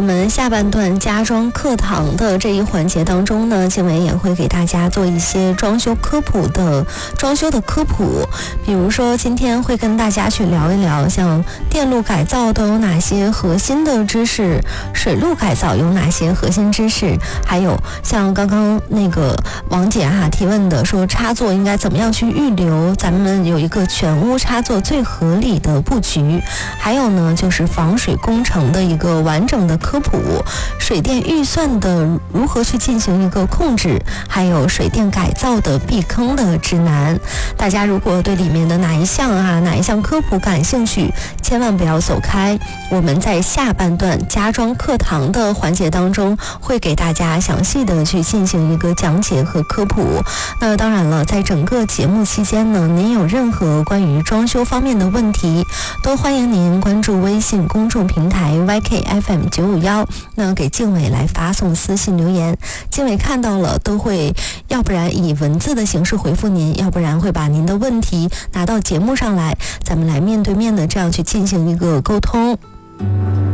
们下半段家装课堂的这一环节当中呢，静伟也会给大家做一些装修的科普，比如说今天会跟大家去聊一聊像电路改造都有哪些核心的知识，水路改造有哪些核心知识，还有像刚刚那个王姐提问的说插座应该怎么样去预留，咱们有一个全屋插座最合理的布局，还有呢就是防水工程的一个完整的科普，水电预算的如何去进行一个控制，还有水电改造的避坑的指南。大家如果对里面的哪一项科普感兴趣，千万不要走开，我们在下半段家装课堂的环节当中会给大家详细的去进行一个讲解和科普。那当然了，在整个节目期间呢，您有任何关于装修方面的问题，都欢迎您关注微信公众平台 YKFM951，那给静伟来发送私信留言，静伟看到了都会要不然以文字的形式回复您，要不然会把您的问题拿到节目上来，咱们来面对面的这样去进行一个沟通。